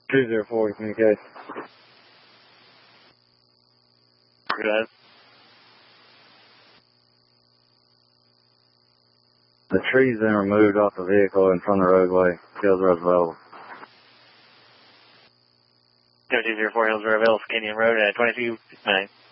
204 communication. Good. The tree's been removed off the vehicle in front of the roadway. Hillsborough available. 204 Hillsborough available, Canyon Road at 22-9.